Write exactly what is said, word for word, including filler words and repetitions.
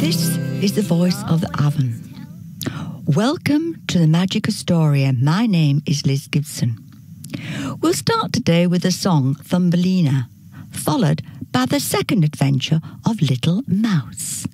This is the voice of the Avon. Welcome to the Magic Astoria. My name is Liz Gibson. We'll start today with the song Thumbelina, followed by the second adventure of Little Mouse.